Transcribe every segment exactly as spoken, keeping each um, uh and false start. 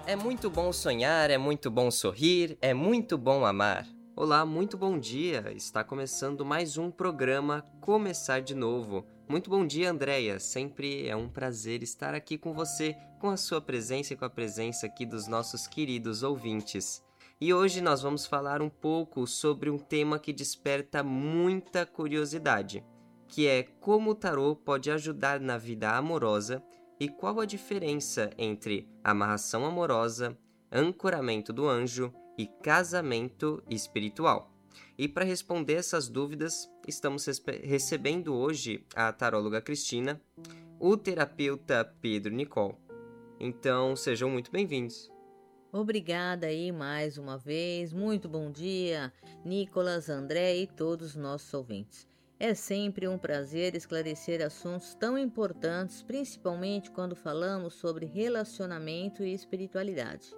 É muito bom sonhar, é muito bom sorrir, é muito bom amar. Olá, muito bom dia! Está começando mais um programa Começar de Novo. Muito bom dia, Andréia. Sempre é um prazer estar aqui com você, com a sua presença e com a presença aqui dos nossos queridos ouvintes. E hoje nós vamos falar um pouco sobre um tema que desperta muita curiosidade, que é como o tarô pode ajudar na vida amorosa e qual a diferença entre amarração amorosa, ancoramento do anjo e casamento espiritual. E para responder essas dúvidas, estamos recebendo hoje a taróloga Cristina, o terapeuta Pedro Nicol. Então, sejam muito bem-vindos. Obrigada aí mais uma vez, muito bom dia, Nicolas, André e todos os nossos ouvintes. É sempre um prazer esclarecer assuntos tão importantes, principalmente quando falamos sobre relacionamento e espiritualidade.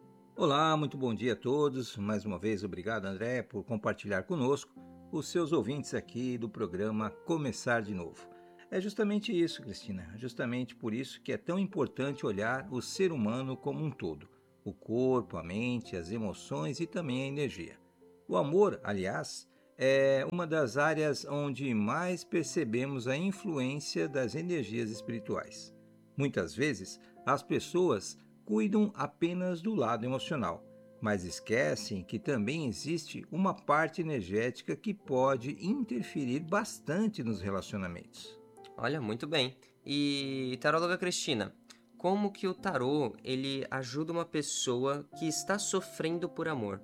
Olá, muito bom dia a todos. Mais uma vez, obrigado, André, por compartilhar conosco os seus ouvintes aqui do programa Começar de Novo. É justamente isso, Cristina, justamente por isso que é tão importante olhar o ser humano como um todo, o corpo, a mente, as emoções e também a energia. O amor, aliás, é uma das áreas onde mais percebemos a influência das energias espirituais. Muitas vezes, as pessoas cuidam apenas do lado emocional, mas esquecem que também existe uma parte energética que pode interferir bastante nos relacionamentos. Olha, muito bem. E, taróloga Cristina, como que o tarô ele ajuda uma pessoa que está sofrendo por amor?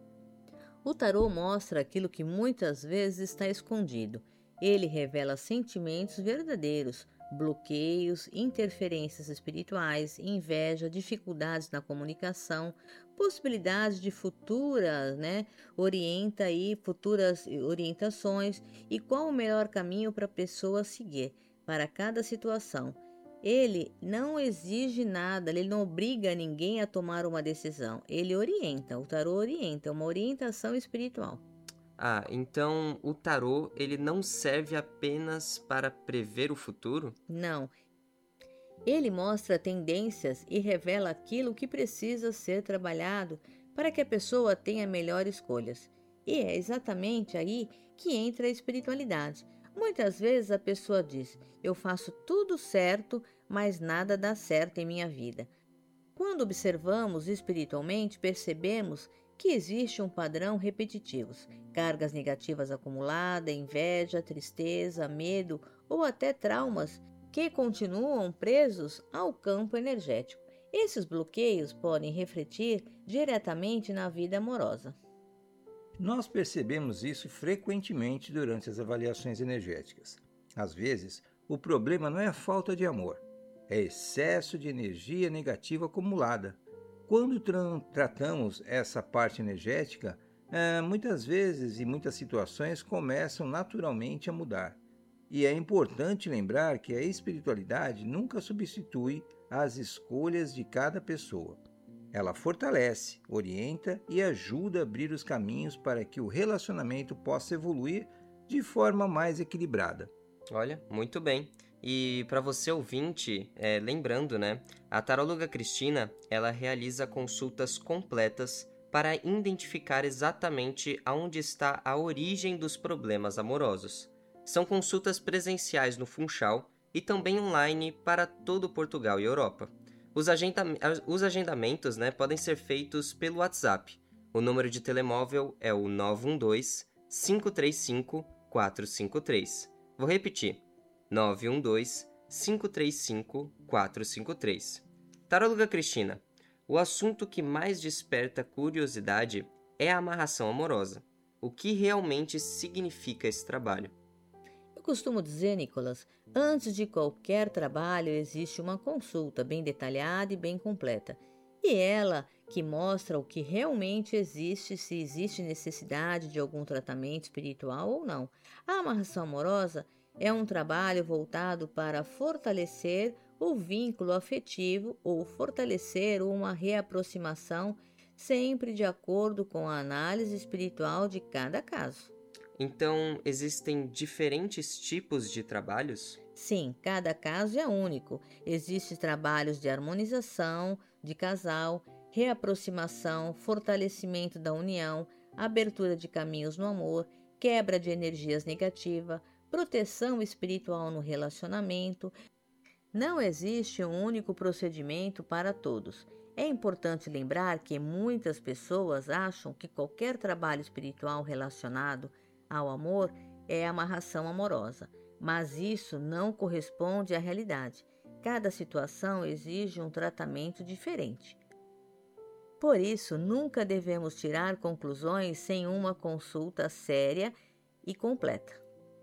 O tarô mostra aquilo que muitas vezes está escondido. Ele revela sentimentos verdadeiros, bloqueios, interferências espirituais, inveja, dificuldades na comunicação, possibilidades de futuras, né? Orienta aí futuras orientações e qual o melhor caminho para a pessoa seguir para cada situação. Ele não exige nada, ele não obriga ninguém a tomar uma decisão. Ele orienta, o tarô orienta, é uma orientação espiritual. Ah, então o tarô ele não serve apenas para prever o futuro? Não. Ele mostra tendências e revela aquilo que precisa ser trabalhado para que a pessoa tenha melhores escolhas. E é exatamente aí que entra a espiritualidade. Muitas vezes a pessoa diz: eu faço tudo certo, mas nada dá certo em minha vida. Quando observamos espiritualmente, percebemos que existe um padrão repetitivo, cargas negativas acumuladas, inveja, tristeza, medo ou até traumas que continuam presos ao campo energético. Esses bloqueios podem refletir diretamente na vida amorosa. Nós percebemos isso frequentemente durante as avaliações energéticas. Às vezes, o problema não é a falta de amor, é excesso de energia negativa acumulada. Quando tra- tratamos essa parte energética, eh, muitas vezes e muitas situações começam naturalmente a mudar. E é importante lembrar que a espiritualidade nunca substitui as escolhas de cada pessoa. Ela fortalece, orienta e ajuda a abrir os caminhos para que o relacionamento possa evoluir de forma mais equilibrada. Olha, muito bem. E para você ouvinte, é, lembrando, né, a taróloga Cristina, ela realiza consultas completas para identificar exatamente aonde está a origem dos problemas amorosos. São consultas presenciais no Funchal e também online para todo Portugal e Europa. Os, agenda- os agendamentos, né, podem ser feitos pelo WhatsApp. O número de telemóvel é o nove um dois, cinco três cinco, quatro cinco três. Vou repetir, nove um dois, cinco três cinco, quatro cinco três. Taróloga Cristina, o assunto que mais desperta curiosidade é a amarração amorosa. O que realmente significa esse trabalho? Eu costumo dizer, Nicolas, antes de qualquer trabalho existe uma consulta bem detalhada e bem completa. E ela que mostra o que realmente existe, se existe necessidade de algum tratamento espiritual ou não. A amarração amorosa é um trabalho voltado para fortalecer o vínculo afetivo ou fortalecer uma reaproximação, sempre de acordo com a análise espiritual de cada caso. Então, existem diferentes tipos de trabalhos? Sim, cada caso é único. Existem trabalhos de harmonização, de casal, reaproximação, fortalecimento da união, abertura de caminhos no amor, quebra de energias negativas, proteção espiritual no relacionamento. Não existe um único procedimento para todos. É importante lembrar que muitas pessoas acham que qualquer trabalho espiritual relacionado ao amor é amarração amorosa, mas isso não corresponde à realidade. Cada situação exige um tratamento diferente. Por isso, nunca devemos tirar conclusões sem uma consulta séria e completa.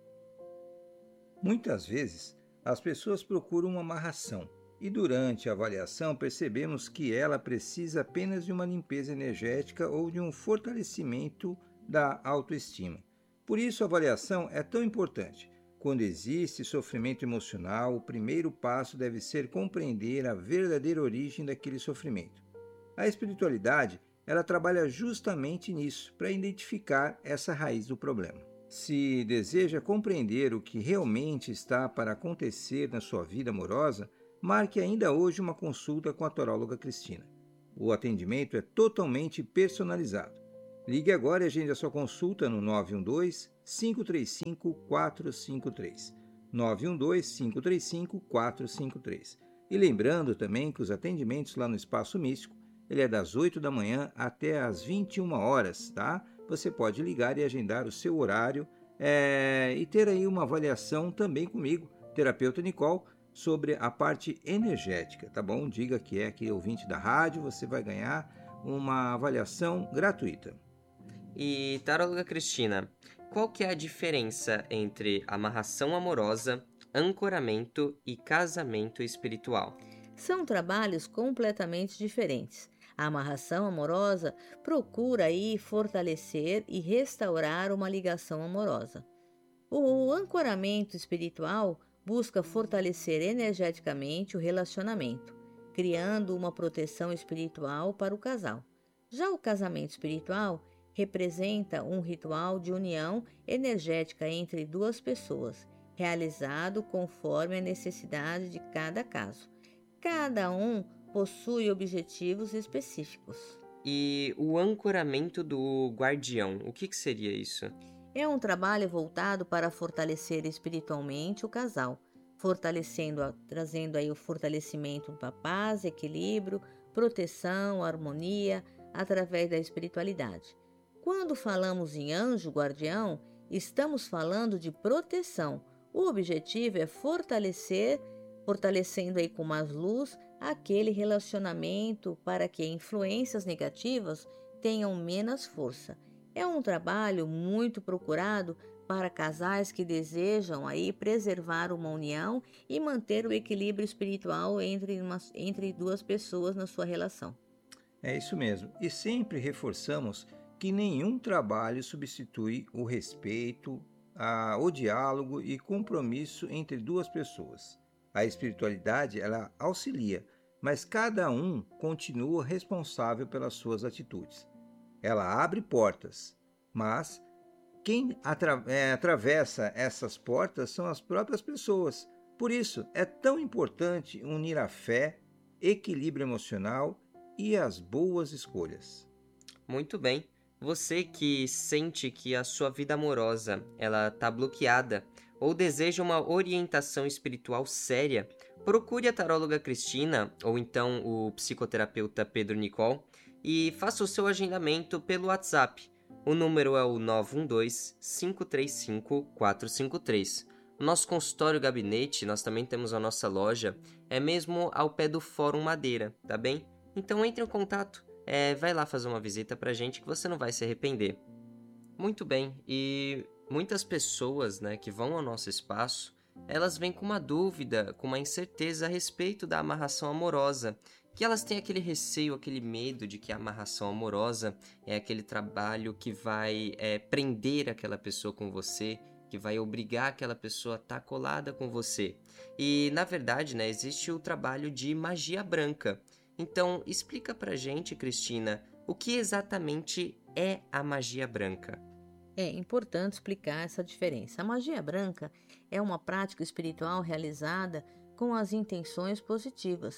Muitas vezes, as pessoas procuram uma amarração e durante a avaliação percebemos que ela precisa apenas de uma limpeza energética ou de um fortalecimento da autoestima. Por isso, a avaliação é tão importante. Quando existe sofrimento emocional, o primeiro passo deve ser compreender a verdadeira origem daquele sofrimento. A espiritualidade, ela trabalha justamente nisso, para identificar essa raiz do problema. Se deseja compreender o que realmente está para acontecer na sua vida amorosa, marque ainda hoje uma consulta com a taróloga Cristina. O atendimento é totalmente personalizado. Ligue agora e agende a sua consulta no nove um dois, cinco três cinco, quatro cinco três. nove um dois, cinco três cinco, quatro cinco três. E lembrando também que os atendimentos lá no Espaço Místico, ele é das oito da manhã até às vinte e uma horas, tá? Você pode ligar e agendar o seu horário é, e ter aí uma avaliação também comigo, terapeuta Nicole, sobre a parte energética, tá bom? Diga que é aqui ouvinte da rádio, você vai ganhar uma avaliação gratuita. E, taróloga Cristina, qual que é a diferença entre amarração amorosa, ancoramento e casamento espiritual? São trabalhos completamente diferentes. A amarração amorosa procura aí fortalecer e restaurar uma ligação amorosa. O ancoramento espiritual busca fortalecer energeticamente o relacionamento, criando uma proteção espiritual para o casal. Já o casamento espiritual representa um ritual de união energética entre duas pessoas, realizado conforme a necessidade de cada caso. Cada um possui objetivos específicos. E o ancoramento do guardião, o que, que seria isso? É um trabalho voltado para fortalecer espiritualmente o casal, fortalecendo, trazendo aí o fortalecimento para paz, equilíbrio, proteção, harmonia, através da espiritualidade. Quando falamos em anjo guardião, estamos falando de proteção. O objetivo é fortalecer, fortalecendo aí com mais luz aquele relacionamento para que influências negativas tenham menos força. É um trabalho muito procurado para casais que desejam aí preservar uma união e manter o equilíbrio espiritual entre, uma, entre duas pessoas na sua relação. É isso mesmo. E sempre reforçamos que nenhum trabalho substitui o respeito, a, o diálogo e compromisso entre duas pessoas. A espiritualidade, ela auxilia, mas cada um continua responsável pelas suas atitudes. Ela abre portas, mas quem atra- é, atravessa essas portas são as próprias pessoas. Por isso, é tão importante unir a fé, equilíbrio emocional e as boas escolhas. Muito bem. Você que sente que a sua vida amorosa ela está bloqueada ou deseja uma orientação espiritual séria, procure a taróloga Cristina ou então o psicoterapeuta Pedro Nicole e faça o seu agendamento pelo WhatsApp. O número é o nove um dois, cinco três cinco, quatro cinco três. O nosso consultório gabinete, nós também temos a nossa loja, é mesmo ao pé do Fórum Madeira, tá bem? Então entre em contato, é, vai lá fazer uma visita pra gente que você não vai se arrepender. Muito bem, e muitas pessoas, né, que vão ao nosso espaço, elas vêm com uma dúvida, com uma incerteza a respeito da amarração amorosa, que elas têm aquele receio, aquele medo de que a amarração amorosa é aquele trabalho que vai é, prender aquela pessoa com você, que vai obrigar aquela pessoa a estar colada com você. E, na verdade, né, existe o trabalho de magia branca. Então, explica pra gente, Cristina, o que exatamente é a magia branca? É importante explicar essa diferença. A magia branca é uma prática espiritual realizada com as intenções positivas,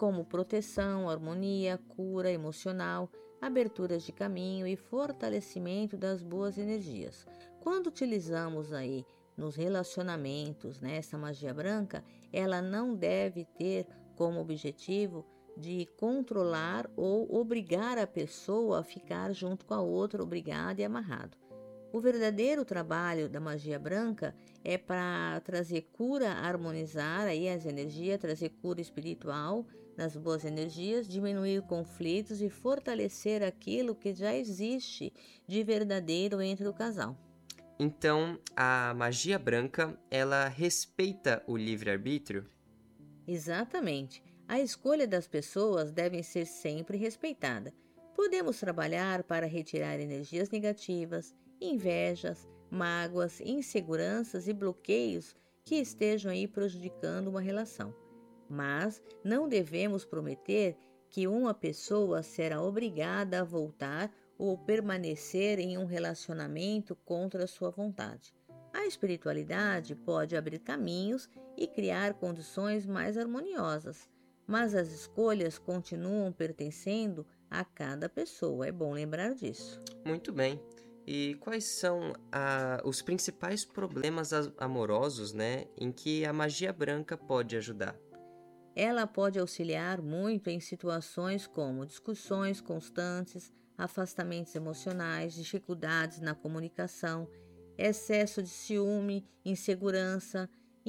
como proteção, harmonia, cura emocional, aberturas de caminho e fortalecimento das boas energias. Quando utilizamos aí nos relacionamentos, né, essa magia branca, ela não deve ter como objetivo de controlar ou obrigar a pessoa a ficar junto com a outra, obrigada e amarrado. O verdadeiro trabalho da magia branca é para trazer cura, harmonizar aí as energias, trazer cura espiritual nas boas energias, diminuir conflitos e fortalecer aquilo que já existe de verdadeiro entre o casal. Então, a magia branca, ela respeita o livre-arbítrio? Exatamente. A escolha das pessoas deve ser sempre respeitada. Podemos trabalhar para retirar energias negativas, invejas, mágoas, inseguranças e bloqueios que estejam aí prejudicando uma relação. Mas não devemos prometer que uma pessoa será obrigada a voltar ou permanecer em um relacionamento contra a sua vontade. A espiritualidade pode abrir caminhos e criar condições mais harmoniosas, mas as escolhas continuam pertencendo a cada pessoa. É bom lembrar disso. Muito bem. E quais são ah, os principais problemas amorosos, né, em que a magia branca pode ajudar? Ela pode auxiliar muito em situações como discussões constantes, afastamentos emocionais, dificuldades na comunicação, excesso de ciúme, insegurança,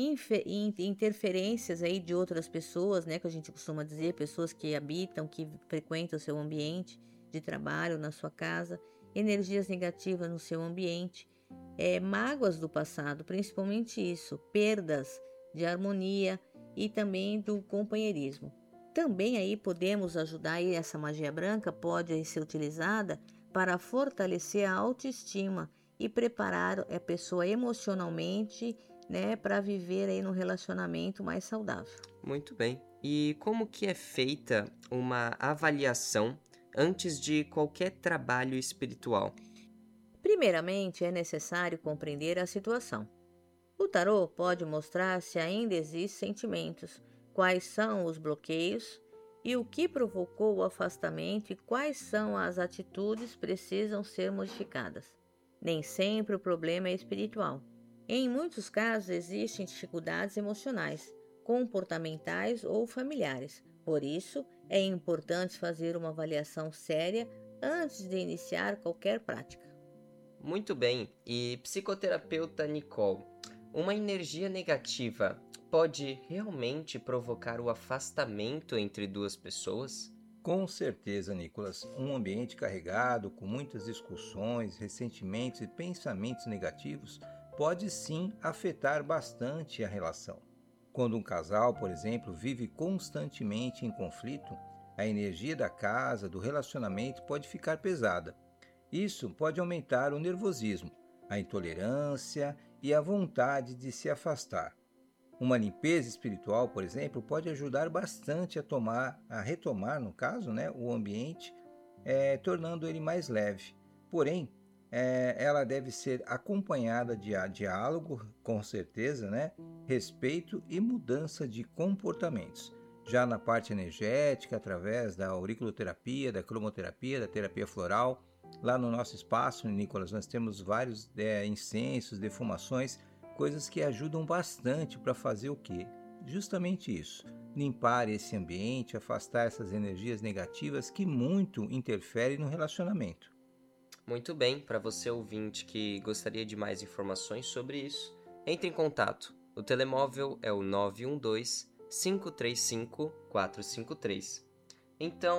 interferências aí de outras pessoas, né, que a gente costuma dizer, pessoas que habitam, que frequentam o seu ambiente de trabalho, na sua casa, energias negativas no seu ambiente, é, mágoas do passado, principalmente isso, perdas de harmonia e também do companheirismo. Também aí podemos ajudar, aí essa magia branca pode ser utilizada para fortalecer a autoestima e preparar a pessoa emocionalmente, né, para viver aí num relacionamento mais saudável. Muito bem. E como que é feita uma avaliação antes de qualquer trabalho espiritual? Primeiramente, é necessário compreender a situação. O tarô pode mostrar se ainda existem sentimentos, quais são os bloqueios e o que provocou o afastamento e quais são as atitudes que precisam ser modificadas. Nem sempre o problema é espiritual. Em muitos casos existem dificuldades emocionais, comportamentais ou familiares. Por isso, é importante fazer uma avaliação séria antes de iniciar qualquer prática. Muito bem. E psicoterapeuta Nicole, uma energia negativa pode realmente provocar o afastamento entre duas pessoas? Com certeza, Nicolas. Um ambiente carregado, com muitas discussões, ressentimentos e pensamentos negativos, pode sim afetar bastante a relação. Quando um casal, por exemplo, vive constantemente em conflito, a energia da casa, do relacionamento pode ficar pesada. Isso pode aumentar o nervosismo, a intolerância e a vontade de se afastar. Uma limpeza espiritual, por exemplo, pode ajudar bastante a, tomar, a retomar, no caso, né, o ambiente, é, tornando ele mais leve. Porém, é, ela deve ser acompanhada de diálogo, com certeza, né, respeito e mudança de comportamentos. Já na parte energética, através da auriculoterapia, da cromoterapia, da terapia floral, lá no nosso espaço, Nicolas, nós temos vários é, incensos, defumações, coisas que ajudam bastante para fazer o quê? Justamente isso, limpar esse ambiente, afastar essas energias negativas que muito interferem no relacionamento. Muito bem, para você ouvinte que gostaria de mais informações sobre isso, entre em contato. O telemóvel é o nove um dois, cinco três cinco, quatro cinco três. Então,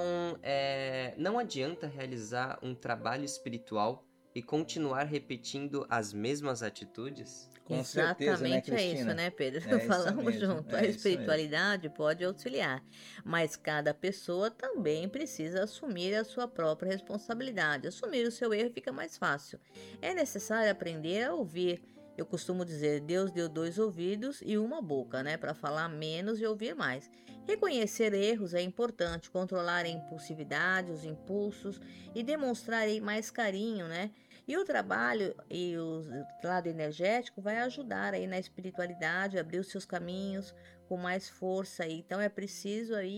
é, não adianta realizar um trabalho espiritual e continuar repetindo as mesmas atitudes? Com Exatamente certeza, né, Cristina? É isso, né, Pedro? É Falamos mesmo, junto. é A isso espiritualidade pode auxiliar, mas cada pessoa também precisa assumir a sua própria responsabilidade. Assumir o seu erro fica mais fácil. É necessário aprender a ouvir. Eu costumo dizer, Deus deu dois ouvidos e uma boca, né, para falar menos e ouvir mais. Reconhecer erros é importante, controlar a impulsividade, os impulsos e demonstrar aí mais carinho, né? E o trabalho e o lado energético vai ajudar aí na espiritualidade, abrir os seus caminhos com mais força aí. Então é preciso aí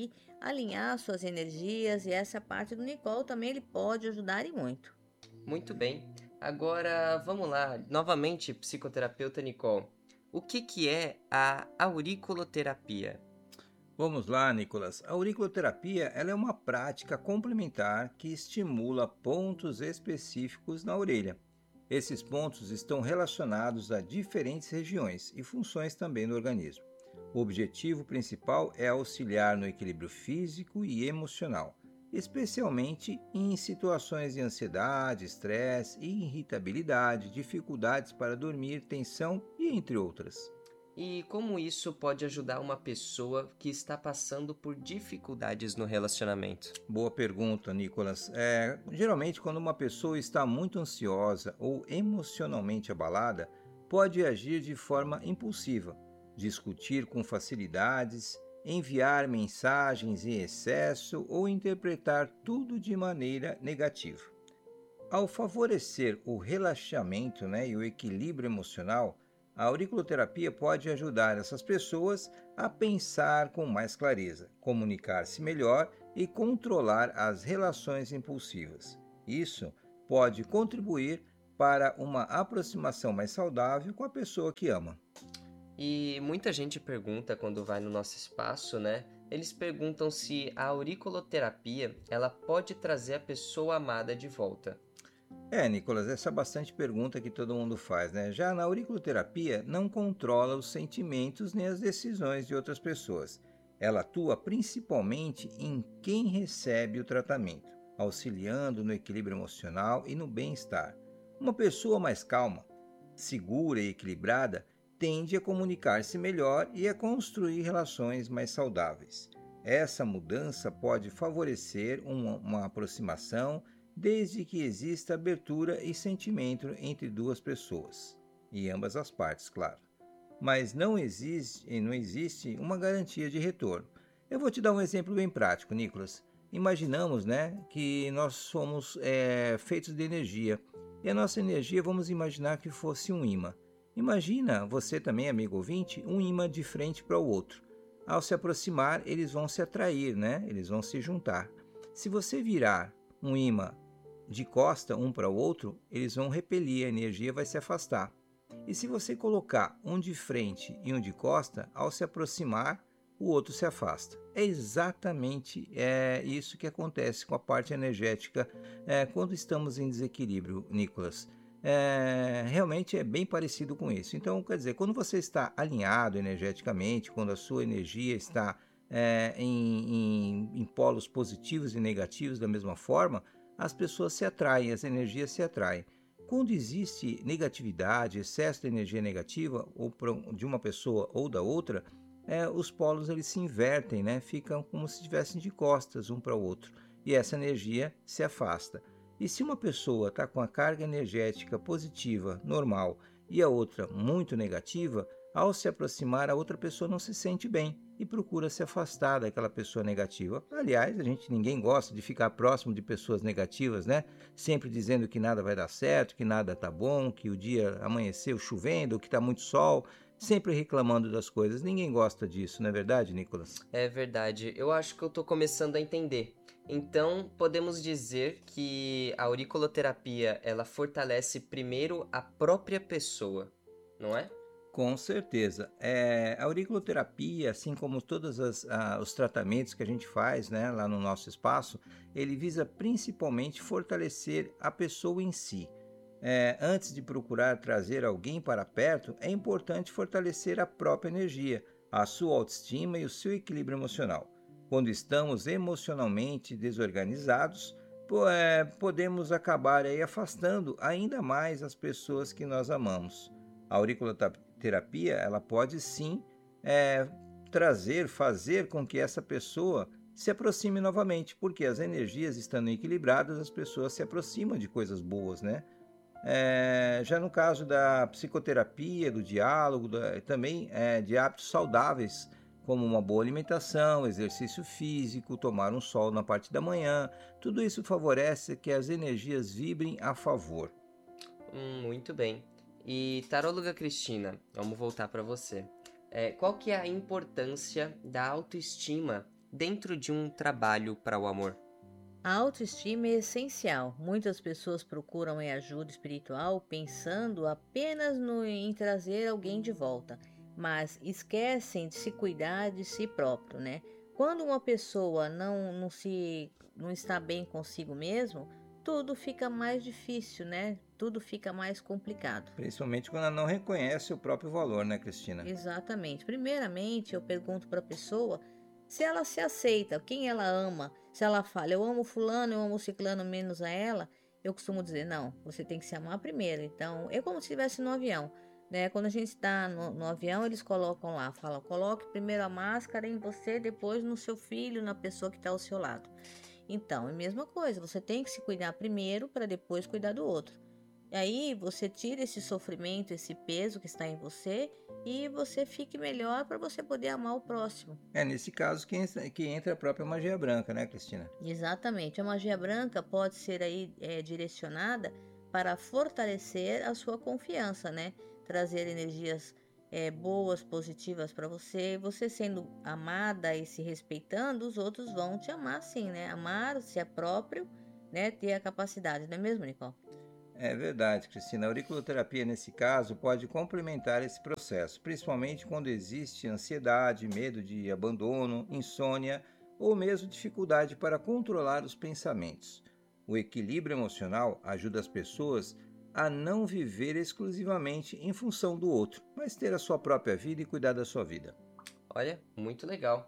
alinhar suas energias, e essa parte do Nicole também ele pode ajudar e muito. Muito bem. Agora, vamos lá. Novamente, psicoterapeuta Nicole. O que, que é a auriculoterapia? Vamos lá, Nicolas. A auriculoterapia ela é uma prática complementar que estimula pontos específicos na orelha. Esses pontos estão relacionados a diferentes regiões e funções também no organismo. O objetivo principal é auxiliar no equilíbrio físico e emocional, especialmente em situações de ansiedade, estresse, irritabilidade, dificuldades para dormir, tensão e entre outras. E como isso pode ajudar uma pessoa que está passando por dificuldades no relacionamento? Boa pergunta, Nicolas. É, geralmente, quando uma pessoa está muito ansiosa ou emocionalmente abalada, pode agir de forma impulsiva, discutir com facilidades, enviar mensagens em excesso ou interpretar tudo de maneira negativa. Ao favorecer o relaxamento, né, e o equilíbrio emocional, a auriculoterapia pode ajudar essas pessoas a pensar com mais clareza, comunicar-se melhor e controlar as relações impulsivas. Isso pode contribuir para uma aproximação mais saudável com a pessoa que ama. E muita gente pergunta quando vai no nosso espaço, né? Eles perguntam se a auriculoterapia ela pode trazer a pessoa amada de volta. É, Nicolas, essa é bastante pergunta que todo mundo faz, né? Já na auriculoterapia não controla os sentimentos nem as decisões de outras pessoas. Ela atua principalmente em quem recebe o tratamento, auxiliando no equilíbrio emocional e no bem-estar. Uma pessoa mais calma, segura e equilibrada tende a comunicar-se melhor e a construir relações mais saudáveis. Essa mudança pode favorecer uma, uma aproximação desde que exista abertura e sentimento entre duas pessoas, e ambas as partes, claro. Mas não existe, não existe uma garantia de retorno. Eu vou te dar um exemplo bem prático, Nicolas. Imaginamos, né, que nós somos é, feitos de energia, e a nossa energia, vamos imaginar que fosse um ímã. Imagina, você também, amigo ouvinte, um ímã de frente para o outro. Ao se aproximar, eles vão se atrair, né? Eles vão se juntar. Se você virar um ímã de costa um para o outro, eles vão repelir, a energia vai se afastar. E se você colocar um de frente e um de costa, ao se aproximar, o outro se afasta. É exatamente é, isso que acontece com a parte energética é, quando estamos em desequilíbrio, Nicolas. É, realmente é bem parecido com isso. Então, quer dizer, quando você está alinhado energeticamente, quando a sua energia está é, em, em, em polos positivos e negativos da mesma forma, as pessoas se atraem, as energias se atraem. Quando existe negatividade, excesso de energia negativa, ou de uma pessoa ou da outra, é, os polos eles se invertem, né? Ficam como se estivessem de costas um para o outro, e essa energia se afasta. E se uma pessoa está com a carga energética positiva, normal, e a outra muito negativa, ao se aproximar, a outra pessoa não se sente bem e procura se afastar daquela pessoa negativa. Aliás, a gente ninguém gosta de ficar próximo de pessoas negativas, né? Sempre dizendo que nada vai dar certo, que nada está bom, que o dia amanheceu chovendo, que está muito sol, sempre reclamando das coisas. Ninguém gosta disso, não é verdade, Nicolas? É verdade. Eu acho que eu estou começando a entender. Então, podemos dizer que a auriculoterapia ela fortalece primeiro a própria pessoa, não é? Com certeza. É, a auriculoterapia, assim como todos as, ah, os tratamentos que a gente faz, né, lá no nosso espaço, ele visa principalmente fortalecer a pessoa em si. É, antes de procurar trazer alguém para perto, é importante fortalecer a própria energia, a sua autoestima e o seu equilíbrio emocional. Quando estamos emocionalmente desorganizados, é, podemos acabar aí afastando ainda mais as pessoas que nós amamos. A auriculoterapia ela pode sim é, trazer, fazer com que essa pessoa se aproxime novamente, porque as energias estando equilibradas, as pessoas se aproximam de coisas boas, né? É, já no caso da psicoterapia, do diálogo, da, também é, de hábitos saudáveis, como uma boa alimentação, exercício físico, tomar um sol na parte da manhã, tudo isso favorece que as energias vibrem a favor. Hum, muito bem. E taróloga Cristina, vamos voltar para você. É, qual que é a importância da autoestima dentro de um trabalho para o amor? A autoestima é essencial. Muitas pessoas procuram em ajuda espiritual pensando apenas no, em trazer alguém de volta, mas esquecem de se cuidar de si próprio, né? Quando uma pessoa não, não, se, não está bem consigo mesmo, tudo fica mais difícil, né? Tudo fica mais complicado. Principalmente quando ela não reconhece o próprio valor, né, Cristina? Exatamente. Primeiramente, eu pergunto para a pessoa se ela se aceita, quem ela ama. Se ela fala, eu amo fulano, eu amo ciclano menos a ela, eu costumo dizer, não, você tem que se amar primeiro. Então, é como se estivesse no avião, né? Quando a gente está no, no avião, eles colocam lá, falam, coloque primeiro a máscara em você, depois no seu filho, na pessoa que está ao seu lado. Então, é a mesma coisa, você tem que se cuidar primeiro para depois cuidar do outro. E aí você tira esse sofrimento, esse peso que está em você e você fique melhor para você poder amar o próximo. É nesse caso que entra, que entra a própria magia branca, né, Cristina? Exatamente. A magia branca pode ser aí é, direcionada para fortalecer a sua confiança, né? Trazer energias é, boas, positivas para você. Você sendo amada e se respeitando, os outros vão te amar sim, né? Amar-se é próprio, né? Ter a capacidade, não é mesmo, Nicole? É verdade, Cristina. A auriculoterapia, nesse caso, pode complementar esse processo, principalmente quando existe ansiedade, medo de abandono, insônia ou mesmo dificuldade para controlar os pensamentos. O equilíbrio emocional ajuda as pessoas a não viver exclusivamente em função do outro, mas ter a sua própria vida e cuidar da sua vida. Olha, muito legal.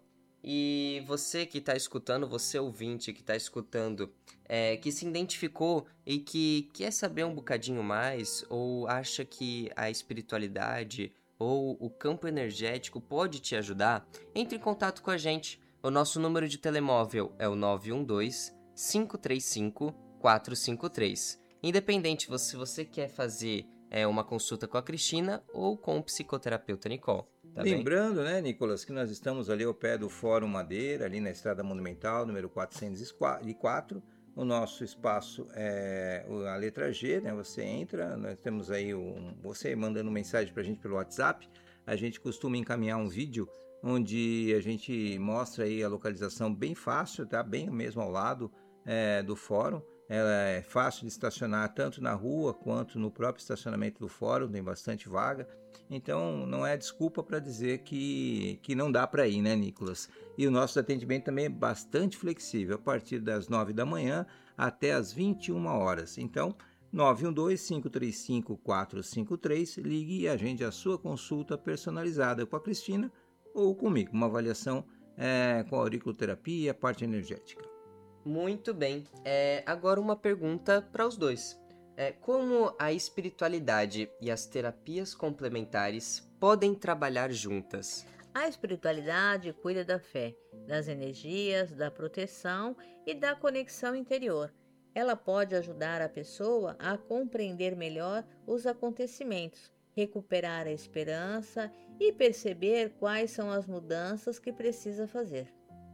E você que está escutando, você ouvinte que está escutando, é, que se identificou e que quer saber um bocadinho mais, ou acha que a espiritualidade ou o campo energético pode te ajudar, entre em contato com a gente. O nosso número de telemóvel é o nove um dois, cinco três cinco, quatro cinco três. Independente se você quer fazer é, uma consulta com a Cristina ou com o psicoterapeuta Nicole. Tá Lembrando, bem? né, Nicolas, que nós estamos ali ao pé do Fórum Madeira, ali na Estrada Monumental, número quatrocentos e quatro. O nosso espaço é a letra G, né? Você entra, nós temos aí um, você mandando mensagem para a gente pelo WhatsApp. A gente costuma encaminhar um vídeo onde a gente mostra aí a localização bem fácil, tá? Bem mesmo ao lado é, do fórum. Ela é fácil de estacionar tanto na rua quanto no próprio estacionamento do fórum, tem bastante vaga. Então não é desculpa para dizer que, que não dá para ir, né, Nicolas? E o nosso atendimento também é bastante flexível, a partir das nove da manhã até as vinte e uma horas. Então, nove um dois, cinco três cinco, quatro cinco três, ligue e agende a sua consulta personalizada com a Cristina ou comigo, uma avaliação é, com a auriculoterapia e a parte energética. Muito bem. É, agora uma pergunta para os dois. É, como a espiritualidade e as terapias complementares podem trabalhar juntas? A espiritualidade cuida da fé, das energias, da proteção e da conexão interior. Ela pode ajudar a pessoa a compreender melhor os acontecimentos, recuperar a esperança e perceber quais são as mudanças que precisa fazer.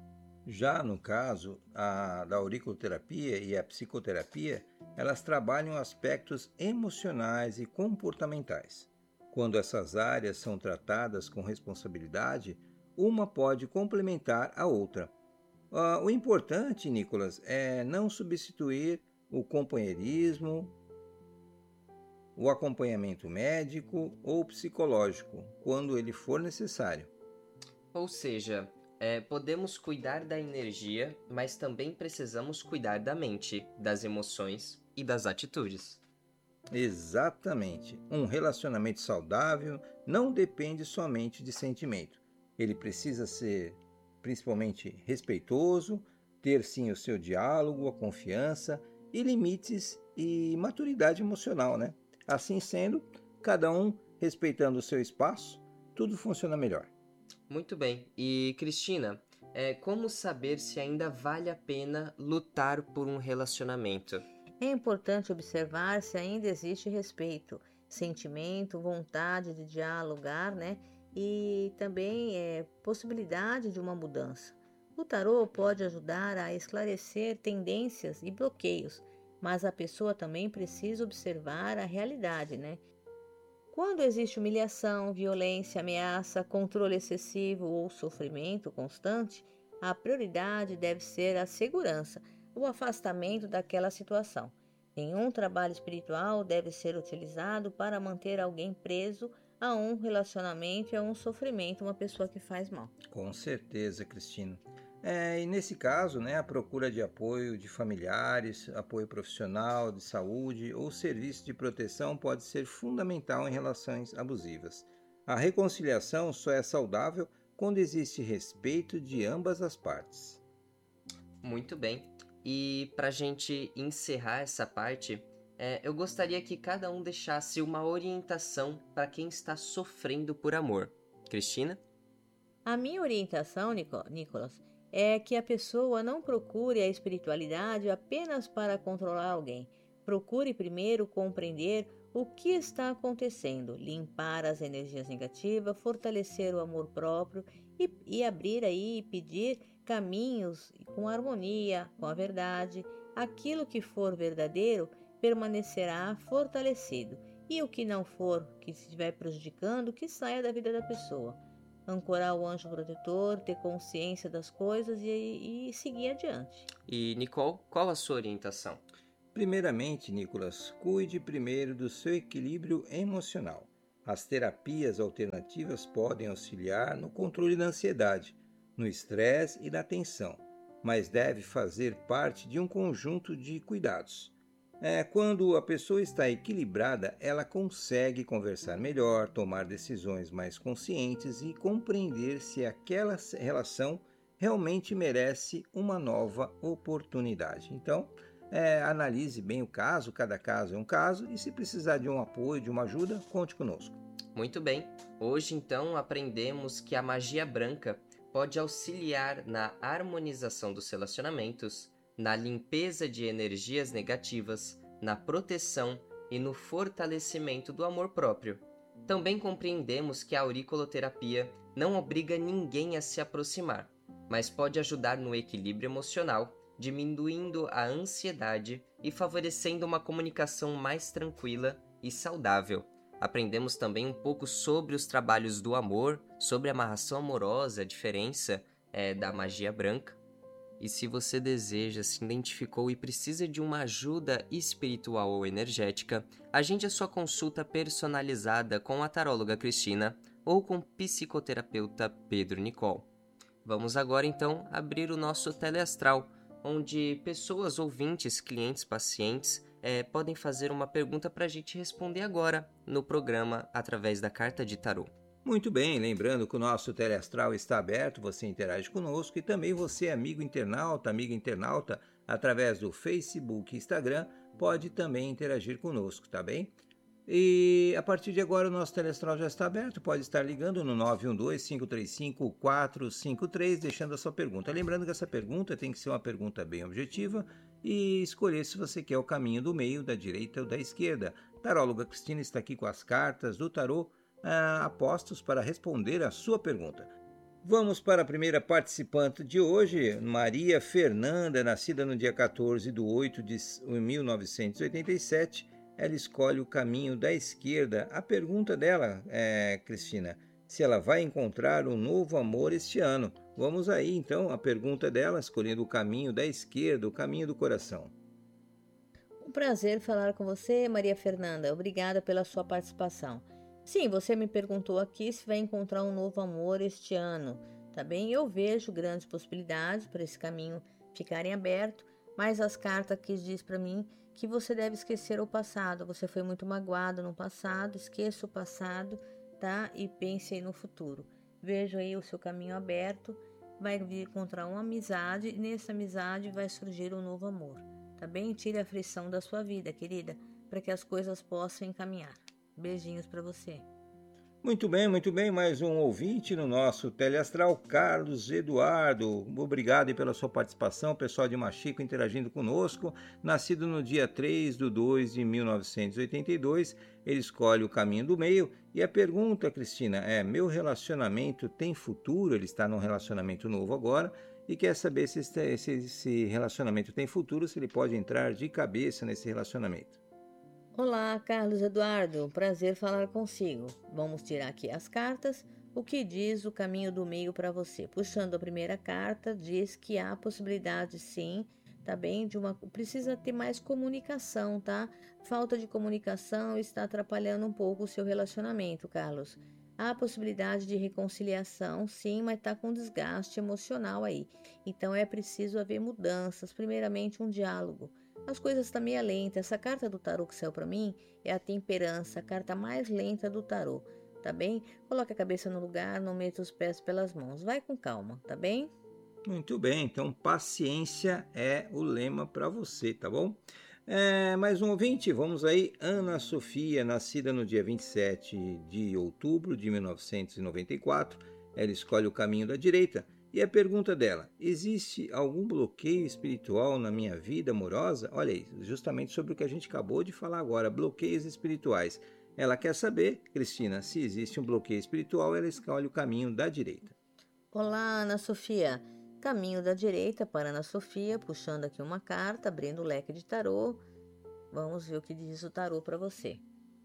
Já no caso a, da auriculoterapia e a psicoterapia, elas trabalham aspectos emocionais e comportamentais. Quando essas áreas são tratadas com responsabilidade, uma pode complementar a outra. Uh, o importante, Nicolas, é não substituir o companheirismo, o acompanhamento médico ou psicológico, quando ele for necessário. Ou seja, É, podemos cuidar da energia, mas também precisamos cuidar da mente, das emoções e das atitudes. Exatamente. Um relacionamento saudável não depende somente de sentimento. Ele precisa ser principalmente respeitoso, ter sim o seu diálogo, a confiança e limites e maturidade emocional, né? Assim sendo, cada um respeitando o seu espaço, tudo funciona melhor. Muito bem. E, Cristina, é, como saber se ainda vale a pena lutar por um relacionamento? É importante observar se ainda existe respeito, sentimento, vontade de dialogar, né? E também é, possibilidade de uma mudança. O tarô pode ajudar a esclarecer tendências e bloqueios, mas a pessoa também precisa observar a realidade, né? Quando existe humilhação, violência, ameaça, controle excessivo ou sofrimento constante, a prioridade deve ser a segurança, o afastamento daquela situação. Nenhum trabalho espiritual deve ser utilizado para manter alguém preso a um relacionamento e a um sofrimento, uma pessoa que faz mal. Com certeza, Cristina. É, e nesse caso, né, a procura de apoio de familiares, apoio profissional, de saúde ou serviço de proteção pode ser fundamental em relações abusivas. A reconciliação só é saudável quando existe respeito de ambas as partes. Muito bem. E para a gente encerrar essa parte, é, eu gostaria que cada um deixasse uma orientação para quem está sofrendo por amor. Cristina? A minha orientação, Nico- Nicolas, é que a pessoa não procure a espiritualidade apenas para controlar alguém. Procure primeiro compreender o que está acontecendo, limpar as energias negativas, fortalecer o amor próprio e, e abrir aí e pedir caminhos com harmonia, com a verdade. Aquilo que for verdadeiro permanecerá fortalecido e o que não for, que estiver prejudicando, que saia da vida da pessoa. Ancorar o anjo protetor, ter consciência das coisas e, e seguir adiante. E Nicole, qual a sua orientação? Primeiramente, Nicolas, cuide primeiro do seu equilíbrio emocional. As terapias alternativas podem auxiliar no controle da ansiedade, no estresse e da tensão, mas deve fazer parte de um conjunto de cuidados. É, quando a pessoa está equilibrada, ela consegue conversar melhor, tomar decisões mais conscientes e compreender se aquela relação realmente merece uma nova oportunidade. Então, é, analise bem o caso, cada caso é um caso, e se precisar de um apoio, de uma ajuda, conte conosco. Muito bem. Hoje, então, aprendemos que a magia branca pode auxiliar na harmonização dos relacionamentos, na limpeza de energias negativas, na proteção e no fortalecimento do amor próprio. Também compreendemos que a auriculoterapia não obriga ninguém a se aproximar, mas pode ajudar no equilíbrio emocional, diminuindo a ansiedade e favorecendo uma comunicação mais tranquila e saudável. Aprendemos também um pouco sobre os trabalhos do amor, sobre a amarração amorosa, a diferença é, da magia branca. E se você deseja, se identificou e precisa de uma ajuda espiritual ou energética, agende a sua consulta personalizada com a taróloga Cristina ou com o psicoterapeuta Pedro Nicole. Vamos agora então abrir o nosso teleastral, onde pessoas, ouvintes, clientes, pacientes é, podem fazer uma pergunta para a gente responder agora no programa através da carta de tarô. Muito bem, lembrando que o nosso teleastral está aberto, você interage conosco e também você, amigo internauta, amiga internauta, através do Facebook e Instagram, pode também interagir conosco, tá bem? E a partir de agora o nosso teleastral já está aberto, pode estar ligando no nove um dois, cinco três cinco, quatro cinco três, deixando a sua pergunta. Lembrando que essa pergunta tem que ser uma pergunta bem objetiva e escolher se você quer o caminho do meio, da direita ou da esquerda. A taróloga Cristina está aqui com as cartas do tarô ah, apostos para responder a sua pergunta. Vamos para a primeira participante de hoje, Maria Fernanda, nascida no dia quatorze de oito de mil novecentos e oitenta e sete. Ela escolhe o caminho da esquerda. A pergunta dela, é, Cristina, se ela vai encontrar um novo amor este ano. Vamos aí, então, a pergunta dela, escolhendo o caminho da esquerda, o caminho do coração. Um prazer falar com você, Maria Fernanda. Obrigada pela sua participação. Sim, você me perguntou aqui se vai encontrar um novo amor este ano, tá bem? Eu vejo grandes possibilidades para esse caminho ficarem aberto, mas as cartas aqui diz para mim que você deve esquecer o passado. Você foi muito magoado no passado, esqueça o passado, tá? E pense aí no futuro. Vejo aí o seu caminho aberto, vai encontrar uma amizade e nessa amizade vai surgir um novo amor, tá bem? Tire a aflição da sua vida, querida, para que as coisas possam encaminhar. Beijinhos para você. Muito bem, muito bem. Mais um ouvinte no nosso teleastral, Carlos Eduardo. Obrigado aí pela sua participação. Pessoal de Machico interagindo conosco. Nascido no dia três de dois de mil novecentos e oitenta e dois, ele escolhe o caminho do meio. E a pergunta, Cristina, é: meu relacionamento tem futuro? Ele está num relacionamento novo agora e quer saber se esse, esse relacionamento tem futuro, se ele pode entrar de cabeça nesse relacionamento. Olá, Carlos Eduardo, prazer falar consigo. Vamos tirar aqui as cartas. O que diz o caminho do meio para você? Puxando a primeira carta, diz que há possibilidade sim, tá bem? De uma, precisa ter mais comunicação, tá? Falta de comunicação está atrapalhando um pouco o seu relacionamento, Carlos. Há possibilidade de reconciliação, sim, mas está com desgaste emocional aí. Então é preciso haver mudanças, primeiramente um diálogo. As coisas estão meio lentas. Essa carta do tarô que saiu para mim é a temperança, a carta mais lenta do tarô, tá bem? Coloque a cabeça no lugar, não meta os pés pelas mãos. Vai com calma, tá bem? Muito bem, então paciência é o lema para você, tá bom? É, mais um ouvinte, vamos aí. Ana Sofia, nascida no dia vinte e sete de outubro de mil novecentos e noventa e quatro, ela escolhe o caminho da direita. E a pergunta dela: existe algum bloqueio espiritual na minha vida amorosa? Olha aí, justamente sobre o que a gente acabou de falar agora, bloqueios espirituais. Ela quer saber, Cristina, se existe um bloqueio espiritual, ela escolhe o caminho da direita. Olá, Ana Sofia. Caminho da direita para Ana Sofia, puxando aqui uma carta, abrindo o leque de tarô. Vamos ver o que diz o tarô para você.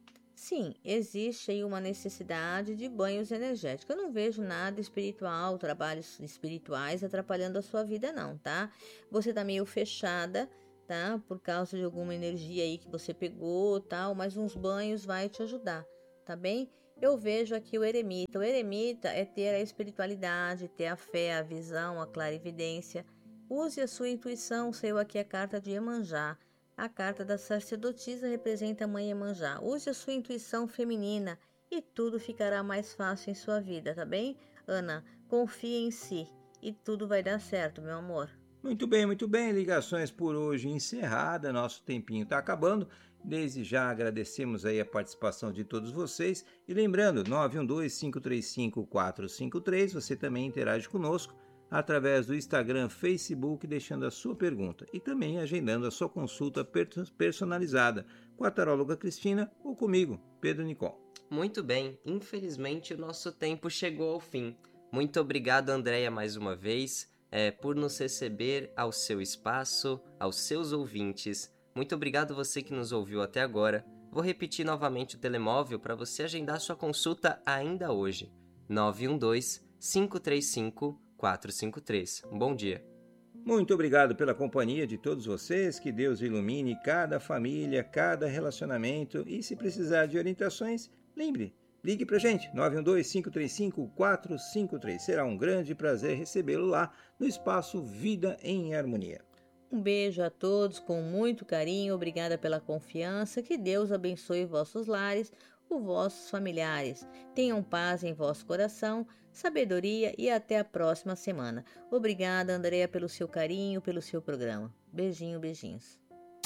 Sim, existe aí uma necessidade de banhos energéticos. Eu não vejo nada espiritual, trabalhos espirituais atrapalhando a sua vida não, tá? Você tá meio fechada, tá? Por causa de alguma energia aí que você pegou, tal, mas uns banhos vai te ajudar, tá bem? Eu vejo aqui o eremita. O eremita é ter a espiritualidade, ter a fé, a visão, a clarividência. Use a sua intuição. Saiu aqui a carta de Iemanjá. A carta da sacerdotisa representa a mãe Iemanjá. Use a sua intuição feminina e tudo ficará mais fácil em sua vida, tá bem? Ana, confie em si e tudo vai dar certo, meu amor. Muito bem, muito bem. Ligações por hoje encerrada. Nosso tempinho está acabando. Desde já agradecemos aí a participação de todos vocês. E lembrando, nove um dois, cinco três cinco, quatro cinco três, você também interage conosco através do Instagram, Facebook, deixando a sua pergunta e também agendando a sua consulta personalizada com a taróloga Cristina ou comigo, Pedro Nicol. Muito bem, infelizmente o nosso tempo chegou ao fim. Muito obrigado, Andréia, mais uma vez, é, por nos receber ao seu espaço, aos seus ouvintes. Muito obrigado você que nos ouviu até agora. Vou repetir novamente o telemóvel para você agendar sua consulta ainda hoje. nove um dois, cinco três cinco, quatro cinco três. Um bom dia. Muito obrigado pela companhia de todos vocês. Que Deus ilumine cada família, cada relacionamento. E se precisar de orientações, lembre, ligue para a gente. nove um dois, cinco três cinco, quatro cinco três. Será um grande prazer recebê-lo lá no espaço Vida em Harmonia. Um beijo a todos com muito carinho, obrigada pela confiança, que Deus abençoe vossos lares, os vossos familiares. Tenham paz em vosso coração, sabedoria e até a próxima semana. Obrigada, Andréia, pelo seu carinho, pelo seu programa. Beijinho, beijinhos.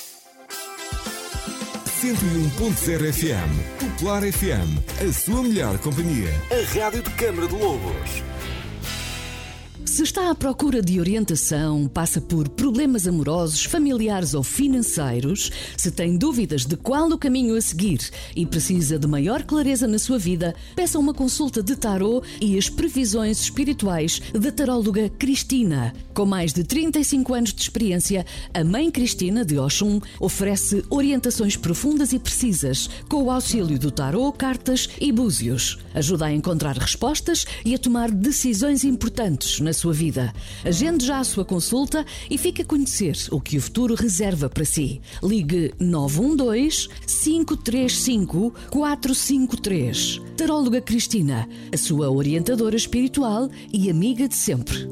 cento e um ponto zero F M, Popular F M, a sua melhor companhia. A Rádio de Câmara de Lobos. Se está à procura de orientação, passa por problemas amorosos, familiares ou financeiros, se tem dúvidas de qual o caminho a seguir e precisa de maior clareza na sua vida, peça uma consulta de tarô e as previsões espirituais da taróloga Cristina. Com mais de trinta e cinco anos de experiência, a Mãe Cristina de Oxum oferece orientações profundas e precisas com o auxílio do tarô, cartas e búzios. Ajuda a encontrar respostas e a tomar decisões importantes na sua vida. Agende já a sua consulta e fique a conhecer o que o futuro reserva para si. Ligue nove um dois, cinco três cinco, quatro cinco três. Taróloga Cristina, a sua orientadora espiritual e amiga de sempre.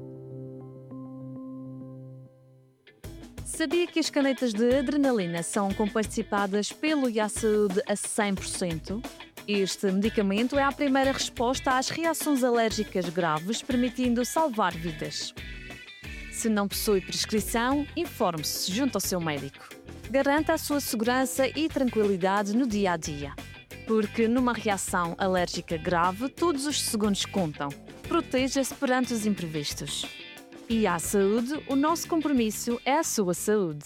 Sabia que as canetas de adrenalina são comparticipadas pelo I A Saúde a cem por cento? Este medicamento é a primeira resposta às reações alérgicas graves, permitindo salvar vidas. Se não possui prescrição, informe-se junto ao seu médico. Garanta a sua segurança e tranquilidade no dia a dia. Porque numa reação alérgica grave, todos os segundos contam. Proteja-se perante os imprevistos. I A Saúde, o nosso compromisso é a sua saúde.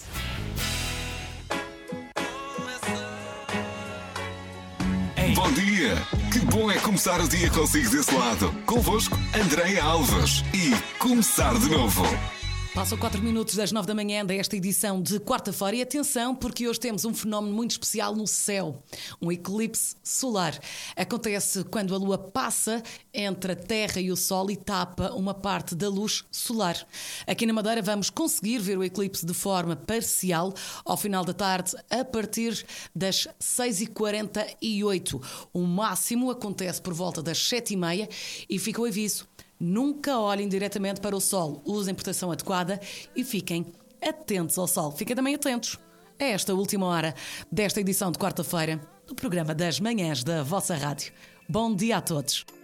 Bom dia! Que bom é começar o dia consigo desse lado. Convosco, Andréia Alves. E começar de novo. Passam quatro minutos das nove da manhã desta edição de quarta-feira e atenção porque hoje temos um fenómeno muito especial no céu, um eclipse solar. Acontece quando a Lua passa entre a Terra e o Sol e tapa uma parte da luz solar. Aqui na Madeira vamos conseguir ver o eclipse de forma parcial ao final da tarde a partir das seis e quarenta e oito. O máximo acontece por volta das sete e meia e fica o aviso. Nunca olhem diretamente para o sol, usem proteção adequada e fiquem atentos ao sol. Fiquem também atentos a esta última hora desta edição de quarta-feira do programa das manhãs da vossa rádio. Bom dia a todos.